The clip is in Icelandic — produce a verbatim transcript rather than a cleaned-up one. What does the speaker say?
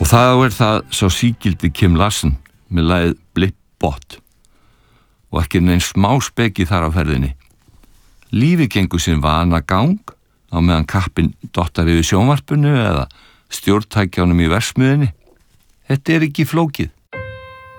Og þá er það sá sígildi Kim Larsen með lagið Blip Bot og ekki neinn smá speki þar á ferðinni. Lífið gengur sinn vana gang á meðan kappinn dottar yfir sjónvarpinu eða stjórntækjánum í versmiðinni. Þetta er ekki flókið.